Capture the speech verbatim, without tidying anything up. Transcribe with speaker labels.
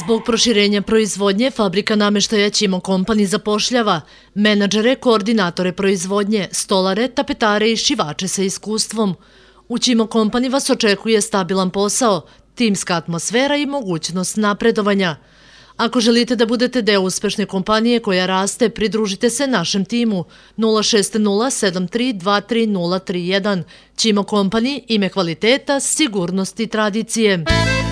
Speaker 1: Zbog proširenja proizvodnje, fabrika nameštaja Ćimo Company zapošljava menadžere, koordinatore proizvodnje, stolare, tapetare i šivače sa iskustvom. U Ćimo Company vas očekuje stabilan posao, timska atmosfera i mogućnost napredovanja. Ako želite da budete deo uspešne kompanije koja raste, pridružite se našem timu nula šest nula sedam tri dva tri nula tri jedan. Ćimo Company, ime kvaliteta, sigurnosti i tradicije.